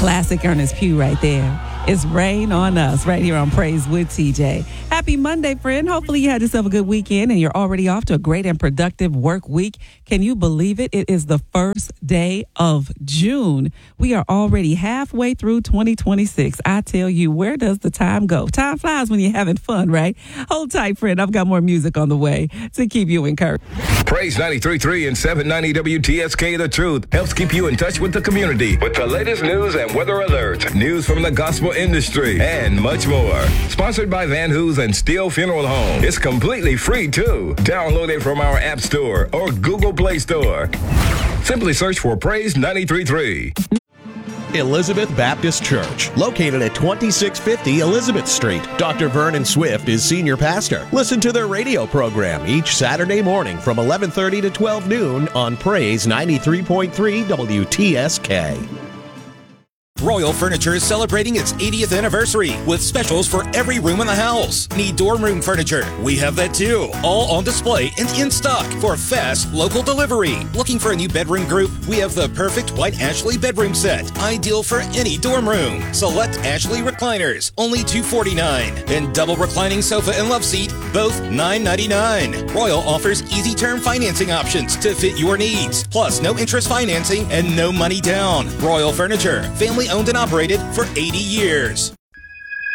Classic Ernest Pugh right there. It's Rain on Us right here on Praise with TJ. Happy Monday, friend. Hopefully you had yourself a good weekend and you're already off to a great and productive work week. Can you believe it? It is the first day of June. We are already halfway through 2026. I tell you, where does the time go? Time flies when you're having fun, right? Hold tight, friend. I've got more music on the way to keep you encouraged. Praise 93.3 and 790 WTSK The Truth helps keep you in touch with the community with the latest news and weather alerts, news from the gospel industry, and much more. Sponsored by Van Hoos and Steele Funeral Home. It's completely free, too. Download it from our App Store or Google Play Store. Simply search for Praise 93.3. Elizabeth Baptist Church, located at 2650 Elizabeth Street. Dr. Vernon Swift is senior pastor. Listen to their radio program each Saturday morning from 11:30 to 12 noon on Praise 93.3 WTSK. Royal Furniture is celebrating its 80th anniversary with specials for every room in the house. Need dorm room furniture? We have that too. All on display and in stock for fast local delivery. Looking for a new bedroom group? We have the perfect White Ashley bedroom set. Ideal for any dorm room. Select Ashley recliners, only $249. And double reclining sofa and love seat, both $999. Royal offers easy term financing options to fit your needs. Plus no interest financing and no money down. Royal Furniture, family owned and operated for 80 years.